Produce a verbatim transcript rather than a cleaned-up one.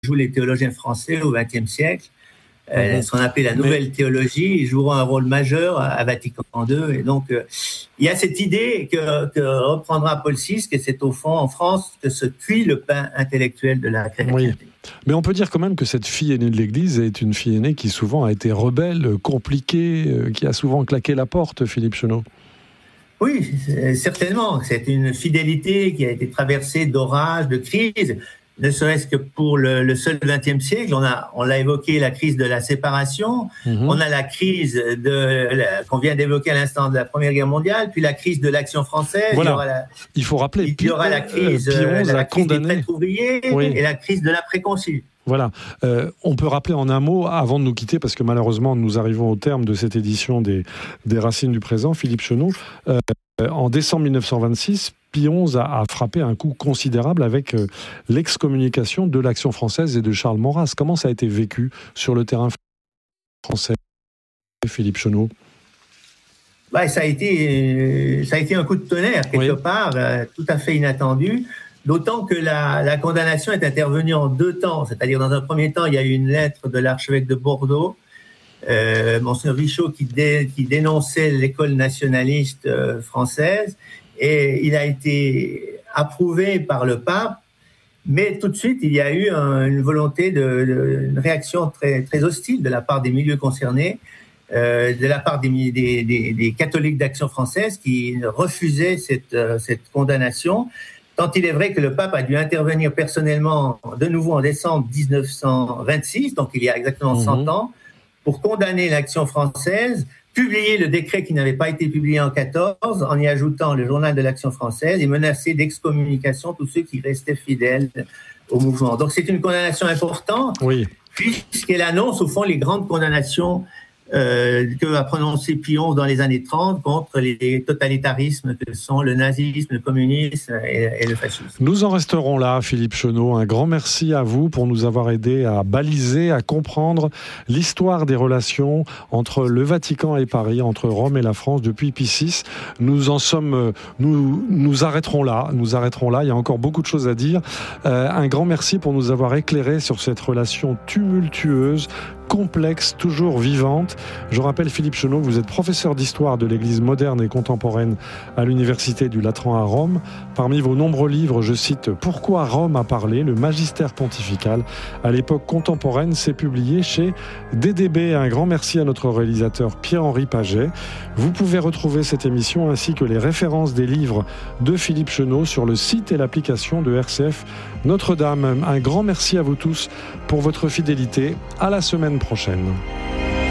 jouent les théologiens français au vingtième siècle. Euh, ce qu'on appelle la nouvelle Mais... théologie, ils joueront un rôle majeur à, à Vatican deux. Et donc, euh, il y a cette idée que, que reprendra Paul six, que c'est au fond, en France, que se cuit le pain intellectuel de la chrétienté. Oui. Mais on peut dire quand même que cette fille aînée de l'Église est une fille aînée qui souvent a été rebelle, compliquée, euh, qui a souvent claqué la porte, Philippe Chenot. Oui, certainement. C'est une fidélité qui a été traversée d'orages, de crises. Ne serait-ce que pour le, le seul vingtième siècle, on a, on l'a évoqué, la crise de la séparation, mmh. on a la crise de, la, qu'on vient d'évoquer à l'instant de la Première Guerre mondiale, puis la crise de l'Action française. Voilà. Il y aura la, il faut rappeler, il y aura la crise, euh, la, la crise condamné. des traîtres ouvriers oui. et la crise de l'après-concile. Voilà. Euh, on peut rappeler en un mot, avant de nous quitter, parce que malheureusement nous arrivons au terme de cette édition des, des Racines du présent, Philippe Chenot, euh, en décembre mille neuf cent vingt-six, Pie onze a, a frappé un coup considérable avec euh, l'excommunication de l'Action française et de Charles Maurras. Comment ça a été vécu sur le terrain français, Philippe Chenot ? Bah, ça a été, ça a été un coup de tonnerre, quelque oui. part, euh, tout à fait inattendu. D'autant que la, la condamnation est intervenue en deux temps. C'est-à-dire, dans un premier temps, il y a eu une lettre de l'archevêque de Bordeaux, euh, Monseigneur Vichot, qui, dé, qui dénonçait l'école nationaliste euh, française. Et il a été approuvé par le pape. Mais tout de suite, il y a eu un, une volonté, de, de, une réaction très, très hostile de la part des milieux concernés, euh, de la part des, des, des, des catholiques d'Action française qui refusaient cette, euh, cette condamnation. Tant il est vrai que le pape a dû intervenir personnellement de nouveau en décembre dix-neuf cent vingt-six, donc il y a exactement mmh. cent ans, pour condamner l'Action française, publier le décret qui n'avait pas été publié en quatorze, en y ajoutant le journal de l'Action française et menacer d'excommunication tous ceux qui restaient fidèles au mouvement. Donc c'est une condamnation importante, oui. puisqu'elle annonce au fond les grandes condamnations Euh, que a prononcé Pie onze dans les années trente contre les totalitarismes que sont le nazisme, le communisme et, et le fascisme. Nous en resterons là, Philippe Chenot. Un grand merci à vous pour nous avoir aidés à baliser, à comprendre l'histoire des relations entre le Vatican et Paris, entre Rome et la France depuis Pie six. Nous en sommes, nous nous arrêterons là, nous arrêterons là. Il y a encore beaucoup de choses à dire. Euh, un grand merci pour nous avoir éclairés sur cette relation tumultueuse, complexe, toujours vivante. Je rappelle, Philippe Chenot, vous êtes professeur d'histoire de l'Église moderne et contemporaine à l'Université du Latran à Rome. Parmi vos nombreux livres, je cite « Pourquoi Rome a parlé ?» Le magistère pontifical à l'époque contemporaine, c'est publié chez D D B. Un grand merci à notre réalisateur Pierre-Henri Paget. Vous pouvez retrouver cette émission ainsi que les références des livres de Philippe Chenot sur le site et l'application de R C F Notre-Dame. Un grand merci à vous tous pour votre fidélité. À la semaine prochaine.